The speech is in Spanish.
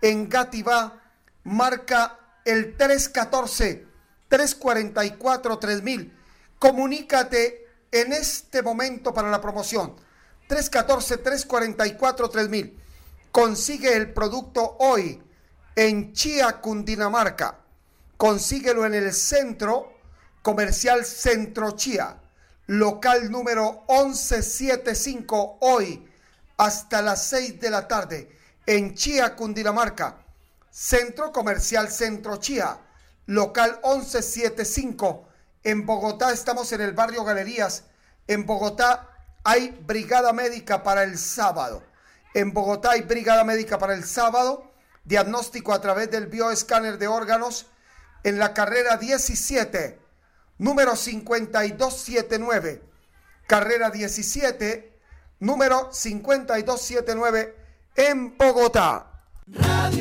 en Gativá, marca el 314-344-3000. Comunícate en este momento para la promoción. 314-344-3000. Consigue el producto hoy en Chía, Cundinamarca. Consíguelo en el Centro Comercial Centro Chía, local número 1175, hoy hasta las 6 de la tarde en Chía, Cundinamarca. Centro Comercial Centro Chía, local 1175. En Bogotá estamos en el barrio Galerías. En Bogotá hay brigada médica para el sábado. En Bogotá hay brigada médica para el sábado. Diagnóstico a través del bioescáner de órganos en la carrera 17, número 5279. Carrera 17, número 5279 en Bogotá. Radio